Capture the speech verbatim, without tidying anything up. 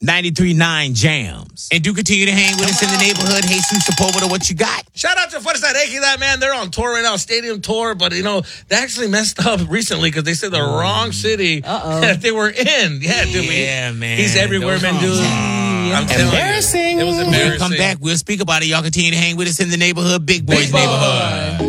ninety-three point nine Jams. And do continue to hang with us in the neighborhood. Jesus Sepulveda, what you got? Shout out to Fuerza Regida, man. They're on tour right now, stadium tour. But, you know, they actually messed up recently because they said the wrong city Uh-oh. that they were in. Yeah, dude. Yeah, he, man. He's everywhere, Those man, are- dude. I'm telling Embarrassing. you. It was When embarrassing. we come back, we'll speak about it. Y'all continue to hang with us in the neighborhood. Big Boys Big Boy. Neighborhood.